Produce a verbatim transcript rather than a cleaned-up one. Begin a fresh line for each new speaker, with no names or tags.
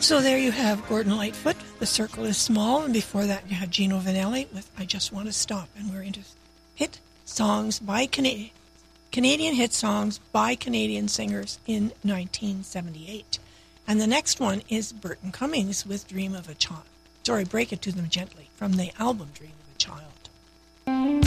So there you have Gordon Lightfoot, The Circle is Small, and before that you had Gino Vanelli with I Just Want to Stop. And we're into hit songs by Canadian, Canadian hit songs by Canadian singers in nineteen seventy-eight. And the next one is Burton Cummings with Dream of a Child. Sorry, Break It to Them Gently, from the album Dream of a Child.